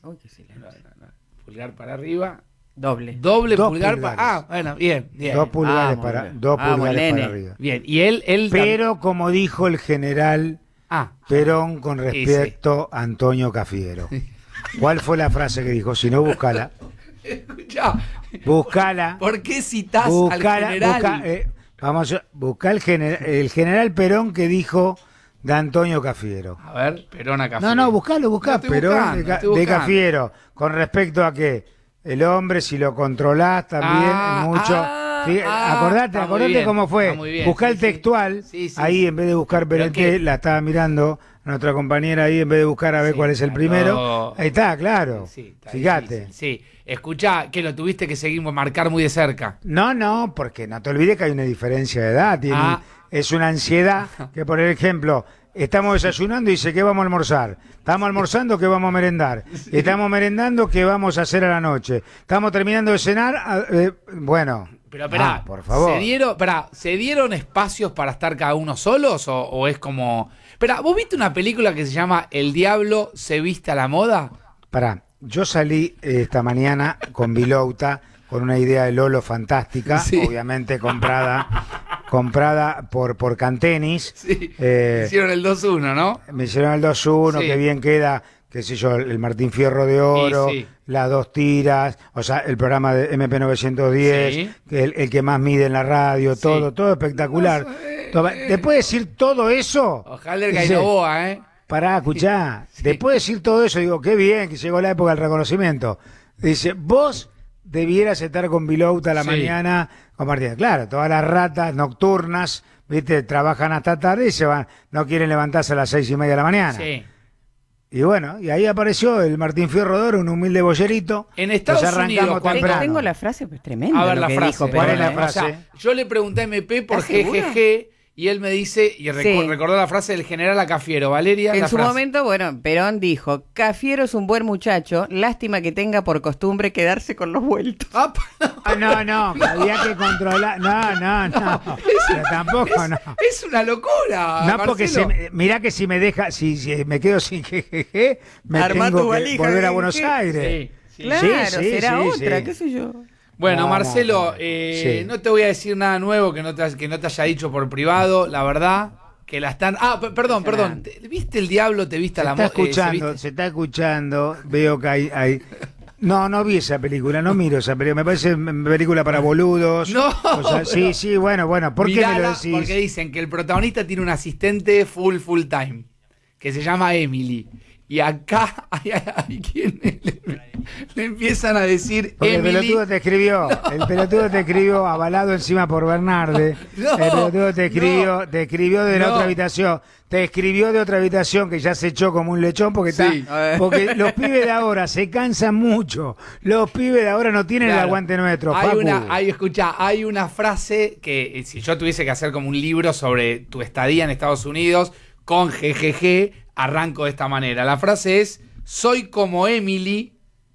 Uy, qué silencio. No. Pulgar para arriba. Doble. Doble Dos pulgar pulgares. para... Ah, bueno, bien. 2 pulgares, muy para, bien. 2 pulgares nene. para arriba. Bien, y él... Pero como dijo el general Perón con respecto a Antonio Cafiero. ¿Cuál fue la frase que dijo? Si no, búscala. Escuchá. Búscala. ¿Por qué citás al general? Busca el general Perón que dijo de Antonio Cafiero. A ver, Perón a Cafiero. No, buscá, Lo estoy Perón buscando. de Cafiero. Con respecto a que el hombre, si lo controlás también, acordate cómo fue. Buscá el textual, ahí en vez de buscar PNT, la estaba mirando nuestra compañera ahí, en vez de buscar a ver cuál es el primero. Ahí está, claro. Fíjate. Sí. Escuchá, que lo tuviste que seguir marcar muy de cerca. No, porque no te olvides que hay una diferencia de edad. Es una ansiedad que, por ejemplo, estamos desayunando y dice, ¿qué vamos a almorzar? Estamos almorzando, ¿qué vamos a merendar? Estamos merendando, ¿qué vamos a hacer a la noche? Estamos terminando de cenar, bueno... Pero esperá, por favor. ¿Se dieron espacios para estar cada uno solos o es como...? Esperá, ¿vos viste una película que se llama El Diablo se viste a la moda? Yo salí esta mañana con Vilouta, con una idea de Lolo fantástica, obviamente comprada por Cantenis. Hicieron el 2-1, ¿no? Me hicieron el 2-1, que bien queda, qué sé yo, el Martín Fierro de Oro, las 2 tiras, o sea, el programa de MP910, el que más mide en la radio, todo espectacular. Después de decir todo eso... Ojalá el Gainoboa, Pará, escuchá. Después de decir todo eso, digo, qué bien que llegó la época del reconocimiento. Dice, vos debieras estar con Vilouta a la mañana compartiendo. Claro, todas las ratas nocturnas, viste, trabajan hasta tarde y se van, no quieren levantarse a las 6:30 de la mañana. Y bueno, y ahí apareció el Martín Fierro de Oro, un humilde bollerito. En Estados Unidos, tengo la frase, pues tremenda. A ver la frase. Dijo, ¿cuál es la frase? O sea, yo le pregunté a MP por GGG y él me dice, y recordó la frase del general a Cafiero. Valeria, en su momento, Perón dijo, Cafiero es un buen muchacho, lástima que tenga por costumbre quedarse con los vueltos. No, había que controlar. No. Tampoco, no. Es una locura. No, porque mirá que si me deja, si me quedo sin GGG, me tengo que volver a Buenos Aires. Claro, será otra, qué sé yo. Bueno, Marcelo, no te voy a decir nada nuevo que no te haya dicho por privado, la verdad, que la están... perdón, ¿viste El Diablo te viste a la moda? Se está escuchando, veo que hay... No vi esa película, no miro esa película, me parece película para boludos. No. O sea, bueno, ¿por qué me lo decís? Porque dicen que el protagonista tiene un asistente full time, que se llama Emily. Y acá hay quienes le empiezan a decir porque Emily. El pelotudo te escribió avalado encima por Bernarde. El pelotudo te escribió de la otra habitación. Te escribió de otra habitación que ya se echó como un lechón porque porque los pibes de ahora se cansan mucho. Los pibes de ahora no tienen el aguante nuestro. Hay una frase que si yo tuviese que hacer como un libro sobre tu estadía en Estados Unidos con GGG, arranco de esta manera. La frase es: soy como la Emily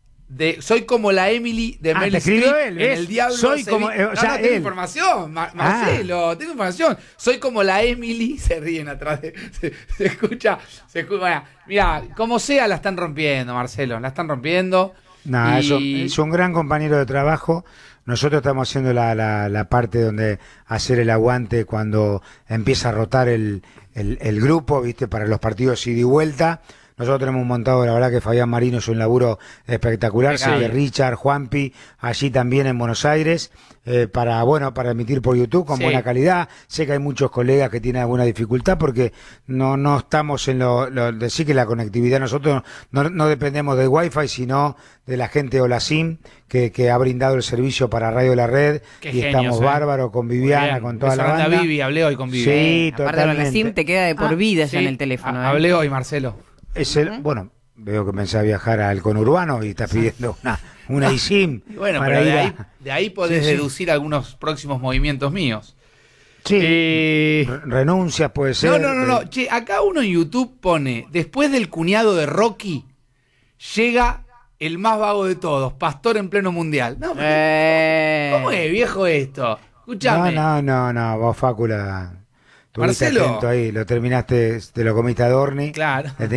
de Mel Streep en El Diablo. Tengo información, Marcelo, tengo información. Soy como la Emily, se ríen atrás se escucha. Mira, como sea la están rompiendo, Marcelo, la están rompiendo. Es un gran compañero de trabajo. Nosotros estamos haciendo la parte donde hacer el aguante cuando empieza a rotar el grupo, viste, para los partidos ida y vuelta. Nosotros tenemos montado, la verdad que Fabián Marino es un laburo espectacular, sé que Richard, Juanpi, allí también en Buenos Aires, para emitir por YouTube con buena calidad. Sé que hay muchos colegas que tienen alguna dificultad porque no estamos en decir que la conectividad, nosotros no dependemos de Wi-Fi, sino de la gente de Olasim, que ha brindado el servicio para Radio La Red. Qué y genios, estamos bárbaros con Viviana, con toda la banda. Vivi, hablé hoy con Vivi. Sí, aparte totalmente. de Olasim te queda de por vida ya en el teléfono. Hablé hoy, Marcelo. Bueno, veo que pensé viajar al conurbano y está pidiendo una eSIM. Bueno, pero de ahí podés deducir algunos próximos movimientos míos. Sí, renuncias puede ser. No. Che, acá uno en YouTube pone: después del cuñado de Rocky, llega el más vago de todos, Pastor en pleno mundial. No, ¿cómo es, viejo, esto? Escuchame. No, vos, Fácula, estuviste Marcelo. atento ahí, lo terminaste, te lo comiste a Dorni. Claro.